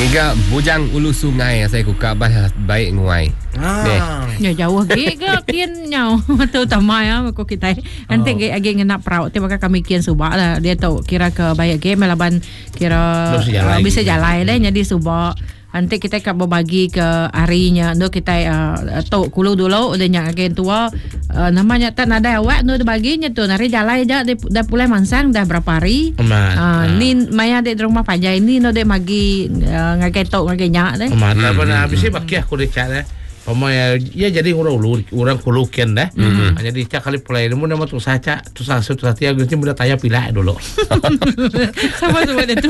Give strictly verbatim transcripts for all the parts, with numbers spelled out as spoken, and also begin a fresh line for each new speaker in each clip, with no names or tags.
Ngigak bujang ulu sungai saya kuka bah baik nguai.
Ah.
Ya jauh ge ke kian nyau tu tamai ah ko kita. Nanti ge agi ngena prau te maka kami kian subak lah dia tahu kira ke baik ge melaban kira uh, bisa jalan deh jadi subak. Nanti kita akan berbagi ke harinya. No kita uh, tok kulu dulu udah nyak agen tua uh, namanya tak ada awak no baginya tu nari jalan aja dah pulai mansang dah berapa hari. Uh, ni maya di rumah panjang ini no de magi uh, ngagen tok ngagen nyak deh.
Mata pernah habis baki aku dekat deh. Pemaya ya jadi orang ulu orang kulukian deh. Mm-hmm. Jadi cak kali pulai nemu nama tu saja tu satu tu satu yang nanti mudah tanya pilih dulu.
Sama sama itu.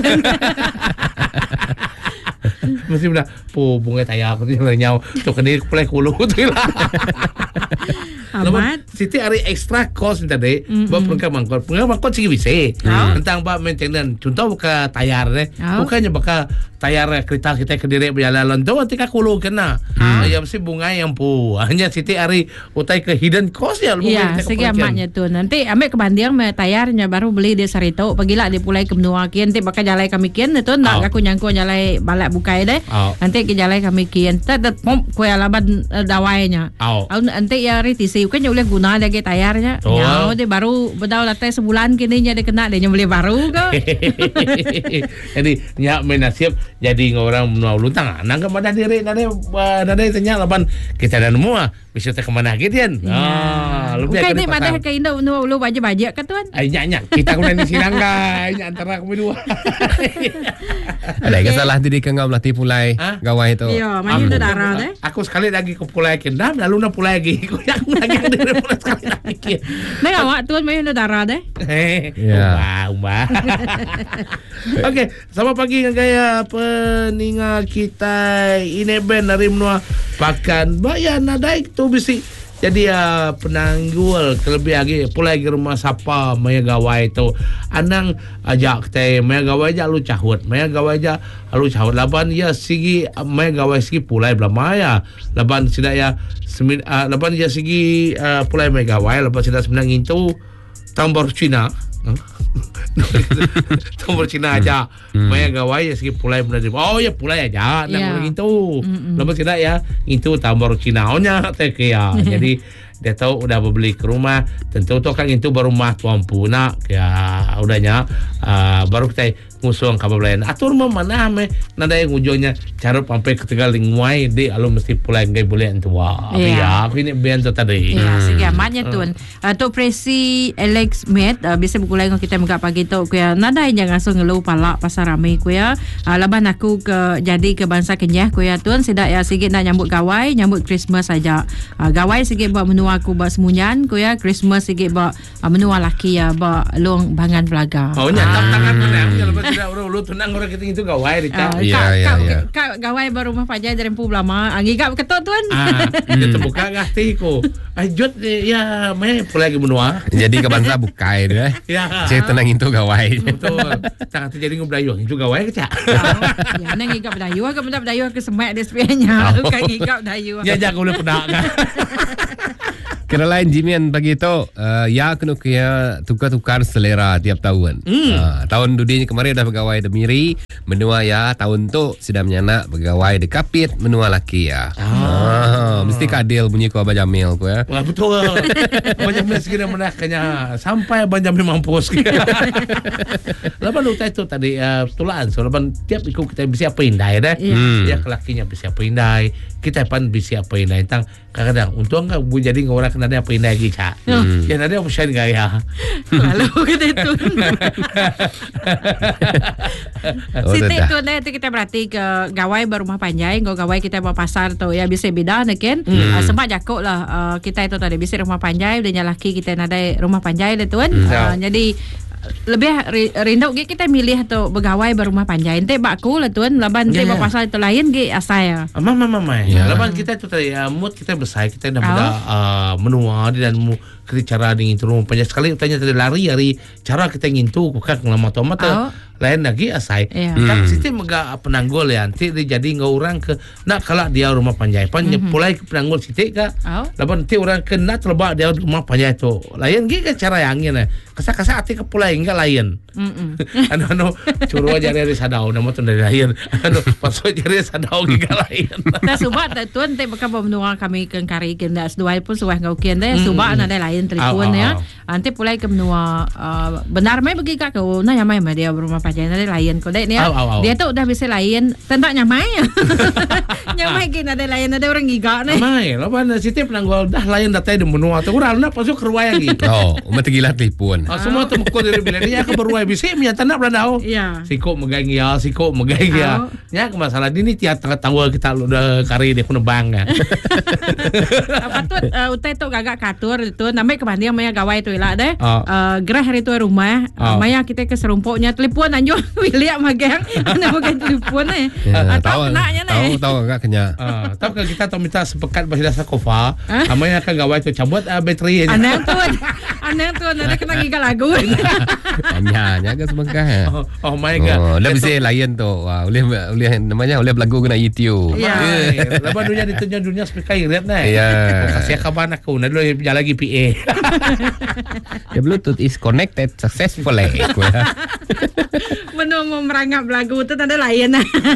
Mesti bilang, po bunga tayo ako din nyaw. So kanil pala kulo ko to ila. Amat. Siti ari extra cost tadi. Ba pengka mangkot. Pengka mangkot sige bise. Tentang ba maintenance. Contoh buka tayar deh. Bukannya baka tayar kereta kita ke diri berjalan tu ketika kulo kena. Ya mesti bunga yang po. Hanya siti ari utai ke hidden cost ya.
Iya, sige amatnya tu. Nanti ambil ke Bandiang me tayarnya baru beli di Sarito. Pagila di pulai ke benua kian. Nanti baka jalai kami kian itu nak aku nyangku jalai balak buka deh. Oh. Nanti ke jalan kami kian tak pom kuya laban uh, dawainya. Oh. Nanti ya ritisi kan boleh guna lagi tayarnya. Oh. Ya de baru bedau latai sebulan kini nya de kena de nya beli baru ke.
Jadi nya menasib jadi orang menau lutang nang kepada diri nade nade tanya laban kita dan semua bisa teh kemana gidian. Ah,
lebih kan ni mata ke Indo nu lu baja-baja kan tuan.
Ai nya nya kita kemudian di Sirangga nya antara kami dua.
Ada kesalahan diri ke ngau melatih pulai gawai itu.
Iya, main itu darah deh.
Aku sekali lagi ke pulai Kendam lalu na pulai lagi. Aku yang lagi dari pulai sekali lagi.
Nah, awak tuan main itu darah deh.
Eh, wah, wah. Oke, selamat pagi gaya peningal kita ini ben dari menua pakan bayan naik tu bisi. Jadi uh, penanggul terlebih lagi pulai ke rumah siapa maya gawai tu anang ajak teh maya gawai aja lu cahut maya gawai aja lu cahut laban ya sigi maya gawai sigi pulai belamaya laban sidak ya semin uh, laban ya sigi uh, pulai maya gawai laban sidak semenang itu tambor Cina tambor Cina aja hmm. maya gawai ya segi pulai menerima oh ya pulai aja nak yeah. Itu lepas tidak ya itu tambor Cina nya teh ya jadi dia tahu udah beli ke rumah tentu tu kan itu baru mah tuampu nak ya udahnya uh, baru kita ngusul kabar lain atur mana me nada yang ujungnya cara sampai ke Tegal Lingwai di alu mesti pulai ngai boleh tua ya aku ini bian tu tadi
ya segi amatnya tuan tu presi Alex Met bisa bukulai ngau kita megak pagi tu kuya nada yang ngasuh ngeluh pala pasar ramai kuya laban aku ke jadi ke bangsa Kenyah kuya tuan sidak ya sikit nak nyambut gawai nyambut Christmas saja gawai sikit buat menua aku buat semunyan kuya Christmas sikit buat menua laki ya buat long bangan belaga
oh nyatap tangan menang tidak orang lu tenang orang kita itu gawai Rita.
Iya iya iya.
Kak gawai baru rumah pajai dari empu lama. Anggi kak ketok tuan.
Ah, dia terbuka ngati ko. Ajut ya main pulai ke benua.
Jadi ke bangsa bukai dia.
Ya.
Saya tenang itu gawai.
Betul. Sangat jadi ngobdayu itu gawai ke cak.
Ya nang ngigap dayu ke benda dayu ke semak dia sepianya. Kan ngigap dayu.
Ya jangan boleh pedak kan.
Kira lain Jimian bagi itu uh, ya kena kaya tukar-tukar selera tiap tahun. Mm. Uh, tahun dudinya kemarin dah pegawai demiri menua ya tahun tu sudah menyanak pegawai de kapit menua laki ya. Ah, uh, mesti kadil bunyi ku Abah Jamil ku ya.
Wah betul. Abah Jamil segera menakanya sampai Abah Jamil mampus. Laban utai itu tadi uh, tulaan so laban tiap ikut kita bisa apa indai dah. Mm. Ya kelakinya bisa apa indai. Kita pan bisa apa indai tang kadang untung enggak jadi orang kena apa indai lagi cak. Hmm. Ya ada option gaya.
Lalu kita itu. Siti itu nanti kita berarti ke gawai berumah panjang, go gawai kita bawa pasar tu ya bisa beda kan. Hmm. Uh, sempat jakuk lah uh, kita itu tadi bisa rumah panjang dan laki kita ada rumah panjang tu kan. Hmm. Uh, jadi lebih rindu kita milih tu begawai berumah panjang. Ente bakku lah tuan, laban ente yeah, yeah. pasal itu lain ge asaya.
Mama mama. Yeah. Laban kita tu tadi uh, mood kita besar kita dah pada uh, menua dan mu kita cara ingin turun panjang sekali tanya tadi lari hari cara kita ingin tu bukan lama tu mata lain lagi asai.
Yeah.
Tak
Hmm.
sistem mega penanggul ya. Nanti dia jadi ngau orang ke nak kalau dia rumah panjai pan mm-hmm. pulai ke penanggul sitik ka.
Oh.
Laban nanti orang ke nak terbak dia rumah panjai tu. Lain gi ke cara yang angin eh. Kasa-kasa ati ke pulai enggak lain.
Mm-mm.
anu anu curu aja dari sadau nama tu dari lain. Anu pasal jadi sadau enggak lain.
Ta subak ta tuan te baka benua kami kan kari kan das dua pun suah ngau kian deh subak na deh lain telefon ya. Ante pulai ke benua benar mai bagi ka kau na nyamai mai dia rumah panjai na deh lain ko deh ni. Dia tu udah bisa lain tentak nyamai. Nyamai gin ada lain ada orang giga ni.
Mai, laban siti penanggul dah lain datai di benua tu urang na pasal keruai lagi.
Oh, umat gila telefon.
Ah, semua tu mukul dari bila dia ke beruai bisi mian tanah berandau.
Ya.
Siko megang ya, siko megang ya. Nya masalah ini tiap tengah tanggal kita udah kari dia kuna bang.
Apa tu utai tu gagak katur tu namai kebandian maya gawai tu lah deh. Gerah hari tu rumah maya kita ke serumpuknya telefon anjo William magang ana magang telefon ni. Tahu kenanya ni.
Tahu tahu agak kenya.
Ah, tahu kalau kita tahu minta sepekat bahasa dasar kofa, amanya akan gawai tu cabut bateri.
Anang tu, anang tu ada kena giga lagu.
Hanya hanya ke semangka.
Oh, oh my god.
Oh, dah bisa layan tu. Wah, boleh boleh namanya boleh berlagu kena YouTube.
Ya.
Lepas dunia ditunjuk dunia speaker irit nah.
Ya.
Kasih kabar aku, nak dulu jalan lagi P A.
The Bluetooth is connected successfully.
Menu mau merangkap lagu tu ada lain.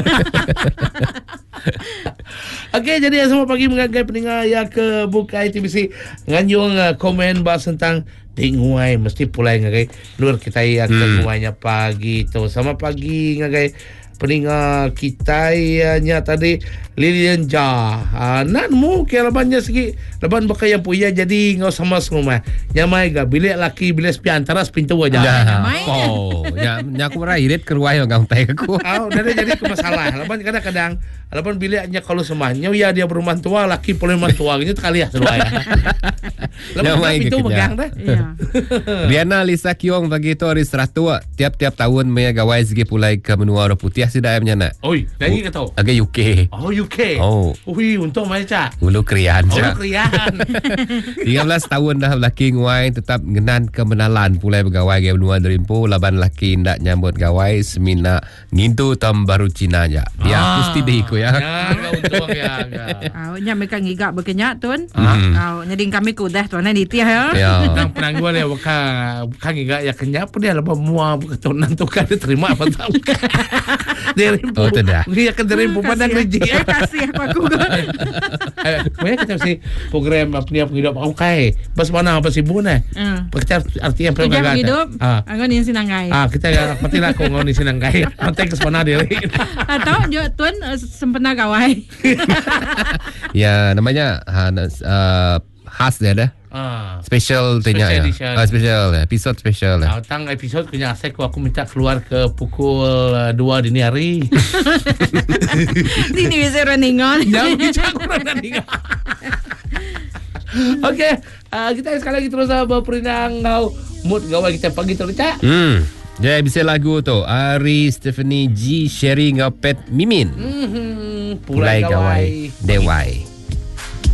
Okey, jadi semua pagi mengagai pendengar yang ke Bukai T V C nganyung uh, komen bahas tentang tinguai mesti pulai ngagai luar kita yang ke
Hmm.
nguainya pagi tu. Sama pagi ngagai pendengar kita nya tadi Lilian Ja. Uh, nan mu ke labannya segi laban bakal yang punya jadi ngau sama semua. Nyamai ga bilik laki bilik sepi antara pintu aja.
Ya.
Main.
Oh, ya nya aku mara irit ke ruai ngau tai aku.
Oh, dah jadi ke masalah. Laban kadang-kadang laban biliknya kalau semahnya ya dia berumah tua laki boleh rumah tua gitu kali ya seruai. Laban pintu pegang dah.
Ya.
Riana Lisa Kiong bagi tu hari seratu tiap-tiap tahun maya gawai segi pulai ke menua orang putih sudah ayamnya nak.
Oi, lagi ke tahu?
Agak U K.
Oh, U K.
Oh.
Ui, untuk macam.
Ulu krian
Oh,
je.
krian.
tiga belas tahun dah laki nguai tetap ngenan kemenalan pulai bergawai ke benua Derimpo laban laki ndak nyambut gawai semina ngintu tam baru Cina aja. Dia
Ah.
pasti deh ko ya.
Ya, enggak untung ya.
Au nya mereka ngigak berkenyak tun.
Hmm.
Au nyading kami kudah tuan ni tiah ya.
Ya.
Nang penangguan ya bukan bukan enggak ya kenyap dia lepas mua bukan tuan tu kan dia terima apa tahu. Derimpo.
Oh, tidak.
Dia ke Derimpo padang reji.
Eh kasih aku aku.
Eh, banyak kita mesti program apa ni apa hidup aku kai. Bas mana apa sibuk nah.
Hmm.
Kita artinya apa
Ujang
kata.
hidup.
Ah.
Anggon ni sinanggai.
Ah, kita mati lah kau ngoni sinang kai. Mati ke sana dia.
Atau jo tuan uh, sempena gawai.
Ya namanya ha, uh, khas dia dah.
Ah.
Special tanya
Special
ya.
edition.
Ah, special episode special lah.
Nah, tang episod kena asik aku minta keluar ke pukul uh, dua dini hari.
Sini bisa runningan.
Jangan bicara kurang nanti. Okey, uh, kita sekali lagi terus uh, berperinang ngau mood gawai kita pagi tu Cak.
Hmm. Jadi bisa lagu tu Ari Stephanie G sharing ngapet mimin.
Hmm,
Pulai gawai Dewai.